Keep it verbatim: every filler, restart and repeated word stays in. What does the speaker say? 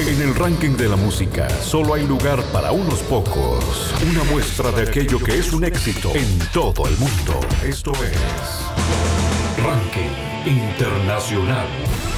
En el ranking de la música, solo hay lugar para unos pocos. Una muestra de aquello que es un éxito en todo el mundo. Esto es Ranking Internacional.